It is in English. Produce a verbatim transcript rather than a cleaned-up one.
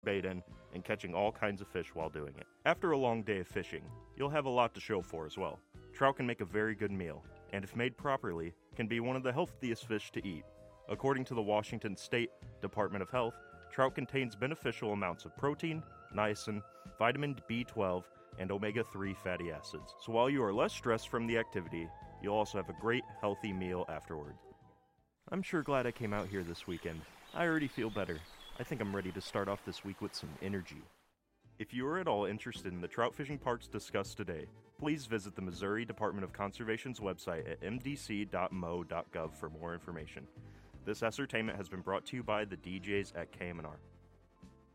bait in and catching all kinds of fish while doing it. After a long day of fishing, you'll have a lot to show for as well. Trout can make a very good meal, and if made properly, can be one of the healthiest fish to eat. According to the Washington State Department of Health, trout contains beneficial amounts of protein, niacin, vitamin B twelve, and omega three fatty acids. So while you are less stressed from the activity, you'll also have a great, healthy meal afterward. I'm sure glad I came out here this weekend. I already feel better. I think I'm ready to start off this week with some energy. If you are at all interested in the trout fishing parks discussed today, please visit the Missouri Department of Conservation's website at m d c dot m o dot gov for more information. This ascertainment has been brought to you by the D Js at K M N R.